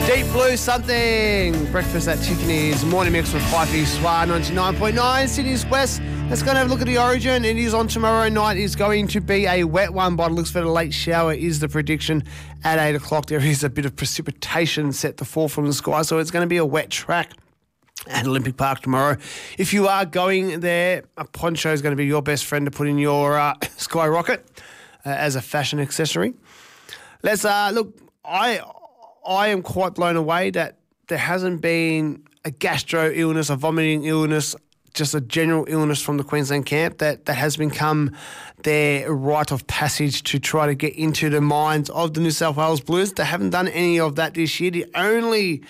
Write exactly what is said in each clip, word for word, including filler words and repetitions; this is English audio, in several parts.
Deep Blue Something. Breakfast at Tiffany's. Morning mix with Fifey Swar, ninety-nine point nine Cities West. Let's go and have a look at the Origin. It is on tomorrow night. It's going to be a wet one, but it looks for the late shower is the prediction at eight o'clock. There is a bit of precipitation set to fall from the sky, so it's going to be a wet track at Olympic Park tomorrow. If you are going there, a poncho is going to be your best friend to put in your uh, Skyrocket uh, as a fashion accessory. Let's uh, look, I... I am quite blown away that there hasn't been a gastro illness, a vomiting illness, just a general illness from the Queensland camp that, that has become their rite of passage to try to get into the minds of the New South Wales Blues. They haven't done any of that this year. The only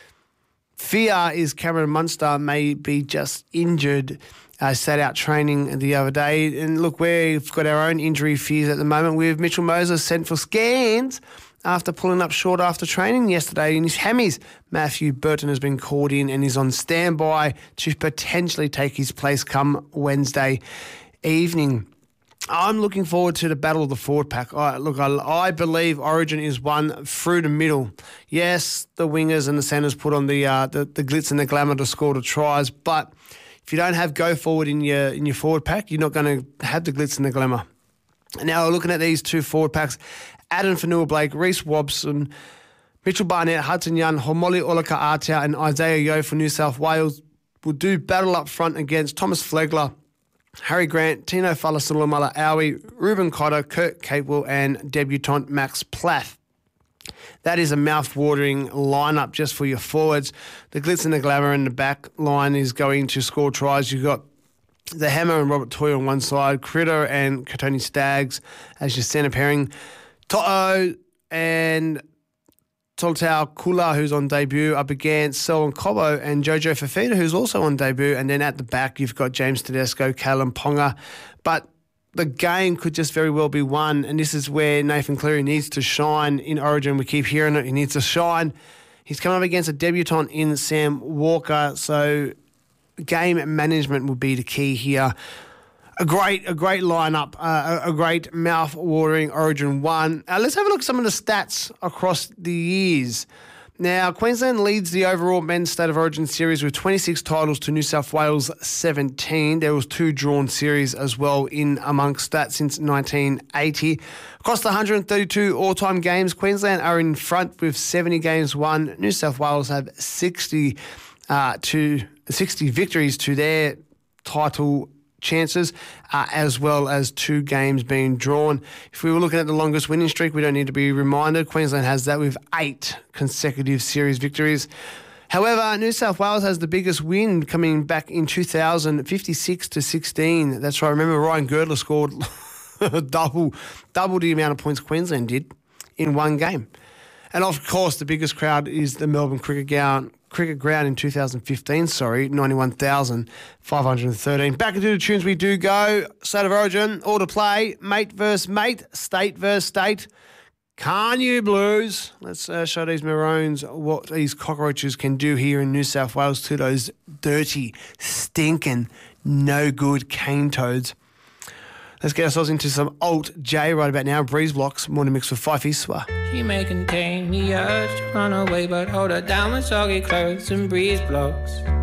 fear is Cameron Munster may be just injured. Uh, sat out training the other day. And look, we've got our own injury fears at the moment. We have Mitchell Moses sent for scans after pulling up short after training yesterday in his hammies. Matthew Burton has been called in and is on standby to potentially take his place come Wednesday evening. I'm looking forward to the battle of the forward pack. I, look, I, I believe Origin is won through the middle. Yes, the wingers and the centres put on the, uh, the the glitz and the glamour to score the tries, but if you don't have go forward in your in your forward pack, you're not going to have the glitz and the glamour. Now, looking at these two forward packs, Adam Fanua-Blake, Reece Wobson, Mitchell Barnett, Hudson Young, Homoli Olaka-Atia and Isaiah Yeo for New South Wales will do battle up front against Thomas Flegler, Harry Grant, Tino Falasulumala-Awi, Ruben Cotter, Kurt Capewell and debutant Max Plath. That is a mouth-watering lineup just for your forwards. The glitz and the glamour in the back line is going to score tries. You've got the Hammer and Robert Toy on one side, Critter and Katoni Staggs as your centre pairing, To'o and Toltau Kula, who's on debut, up against Selwyn Cobbo and Jojo Fafita, who's also on debut. And then at the back, you've got James Tedesco, Kalen Ponga. But the game could just very well be won, and this is where Nathan Cleary needs to shine in Origin. We keep hearing it. He needs to shine. He's coming up against a debutant in Sam Walker, so game management will be the key here. A great, a great lineup, uh, a, a great mouth-watering Origin one. Uh, let's have a look at some of the stats across the years. Now, Queensland leads the overall men's State of Origin series with twenty-six titles to New South Wales seventeen. There was two drawn series as well in amongst that since nineteen eighty. Across the one hundred thirty-two all-time games, Queensland are in front with seventy games won. New South Wales have sixty, uh, to, sixty victories to their title chances, uh, as well as two games being drawn. If we were looking at the longest winning streak, we don't need to be reminded. Queensland has that with eight consecutive series victories. However, New South Wales has the biggest win coming back in two thousand, fifty-six to sixteen. That's right. Remember, Ryan Girdler scored double, double the amount of points Queensland did in one game. And of course, the biggest crowd is the Melbourne Cricket Ground. Cricket Ground in two thousand fifteen, sorry, ninety-one thousand five hundred thirteen. Back into the tunes we do go. State of Origin, all to play. Mate versus mate, state versus state. Can you Blues? Let's uh, show these Maroons what these cockroaches can do here in New South Wales to those dirty, stinking, no good cane toads. Let's get ourselves into some Alt J right about now. Breeze Blocks, morning mix with Fifey Swar. She may contain the urge to run away, but hold her down with soggy clothes and breeze blocks.